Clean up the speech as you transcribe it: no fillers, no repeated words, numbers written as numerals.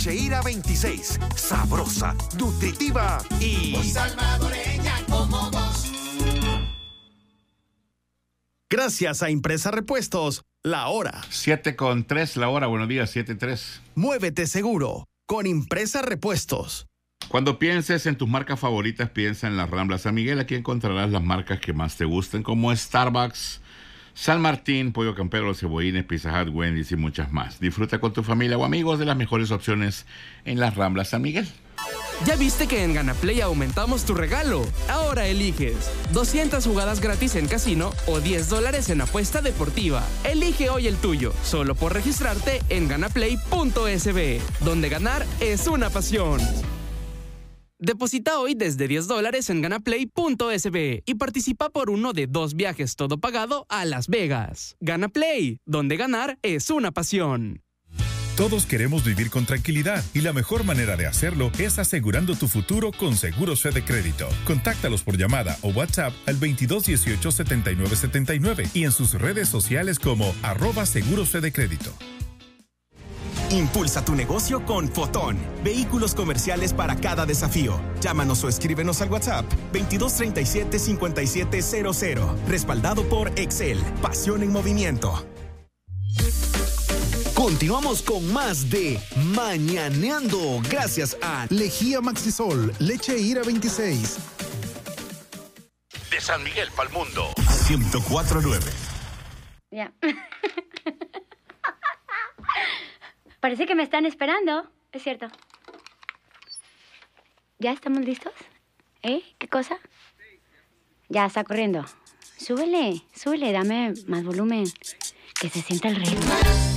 Leche Ira 26. Sabrosa, nutritiva y salvadoreña como vos. Gracias a Impresa Repuestos, la hora. 7:03 la hora. Buenos días, 7:03. Muévete seguro con Impresa Repuestos. Cuando pienses en tus marcas favoritas, piensa en las Ramblas San Miguel. Aquí encontrarás las marcas que más te gusten, como Starbucks, San Martín, Pollo Campero, Los Cebollines, Pizza Hut, Wendy's y muchas más. Disfruta con tu familia o amigos de las mejores opciones en las Ramblas San Miguel. ¿Ya viste que en Ganaplay aumentamos tu regalo? Ahora eliges 200 jugadas gratis en casino o $10 en apuesta deportiva. Elige hoy el tuyo, solo por registrarte en ganaplay.sb, donde ganar es una pasión. Deposita hoy desde $10 en ganaplay.sb y participa por uno de 2 viajes todo pagado a Las Vegas. Ganaplay, donde ganar es una pasión. Todos queremos vivir con tranquilidad y la mejor manera de hacerlo es asegurando tu futuro con Seguros Fede Crédito. Contáctalos por llamada o WhatsApp al 2218-7979 y en sus redes sociales como @Seguros Fede Crédito. Impulsa tu negocio con Fotón. Vehículos comerciales para cada desafío. Llámanos o escríbenos al WhatsApp 2237-5700. Respaldado por Excel. Pasión en movimiento. continuamos con más de Mañaneando. Gracias a Lejía Maxisol, Leche Ira 26. de San Miguel pa'l mundo. 104.9. Ya. Parece que me están esperando. Es cierto. ¿Ya estamos listos? ¿Qué cosa? Ya está corriendo. Súbele, dame más volumen. Que se sienta el ritmo.